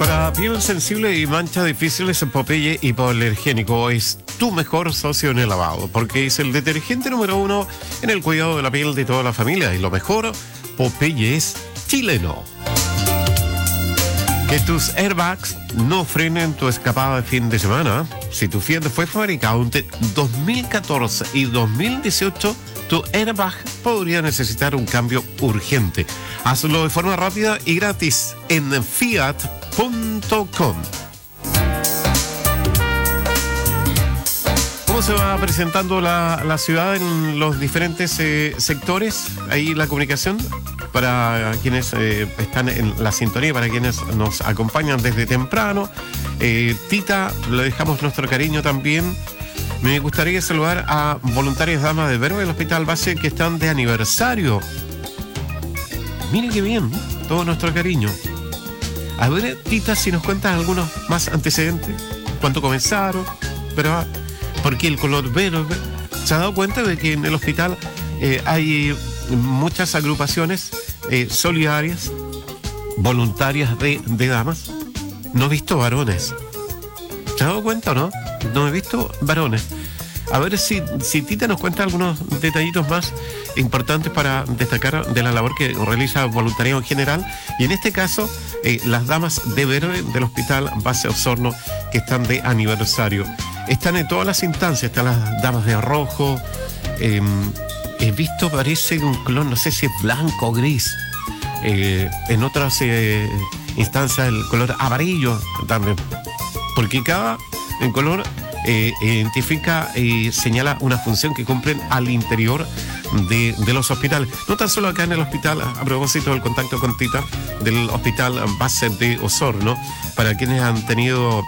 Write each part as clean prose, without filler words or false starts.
Para piel sensible y manchas difíciles, Popeye hipoalergénico es tu mejor socio en el lavado, porque es el detergente número 1 en el cuidado de la piel de toda la familia. Y lo mejor, Popeye es chileno. Que tus airbags no frenen tu escapada de fin de semana. Si tu Fiat fue fabricado entre 2014 y 2018, tu airbag podría necesitar un cambio urgente. Hazlo de forma rápida y gratis en fiat.com. ¿Cómo se va presentando la ciudad en los diferentes sectores? Ahí la comunicación para quienes están en la sintonía, para quienes nos acompañan desde temprano. Tita, le dejamos nuestro cariño también. Me gustaría saludar a voluntarias damas de Verbo del Hospital Base que están de aniversario. Mire qué bien, todo nuestro cariño. A ver, Tita, si nos cuentas algunos más antecedentes. ¿Cuánto comenzaron? Pero, ¿por qué el color verde? ¿Se ha dado cuenta de que en el hospital hay muchas agrupaciones solidarias, voluntarias de damas? No he visto varones. ¿Se ha dado cuenta o no? No he visto varones. A ver si Tita nos cuenta algunos detallitos más importantes para destacar de la labor que realiza voluntariado en general. Y en este caso, las damas de verde del Hospital Base Osorno, que están de aniversario. Están en todas las instancias, están las damas de rojo. He visto, parece un color, no sé si es blanco o gris. En otras instancias el color amarillo también. Porque cada color identifica y señala una función que cumplen al interior de los hospitales. No tan solo acá en el hospital, a propósito del contacto con Tita, del Hospital Base de Osorno, para quienes han tenido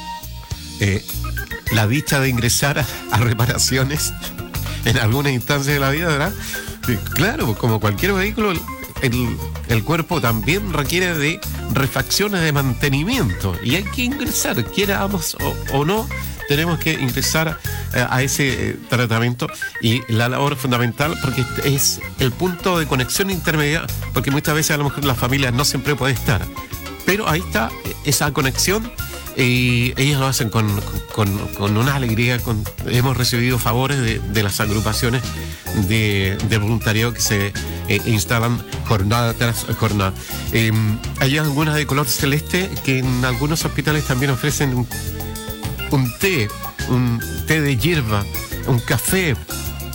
la dicha de ingresar a reparaciones en alguna instancia de la vida, ¿verdad? Claro, como cualquier vehículo, el cuerpo también requiere de refacciones de mantenimiento y hay que ingresar, quieramos o no, tenemos que ingresar a ese tratamiento. Y la labor fundamental, porque es el punto de conexión intermedia, porque muchas veces a lo mejor la familia no siempre puede estar, pero ahí está esa conexión. Y ellos lo hacen con una alegría. Hemos recibido favores de las agrupaciones de voluntariado que se instalan jornada tras jornada. Hay algunas de color celeste que en algunos hospitales también ofrecen un té de hierba, un café,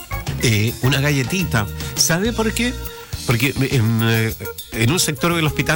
una galletita. ¿Sabe por qué? Porque en un sector del hospital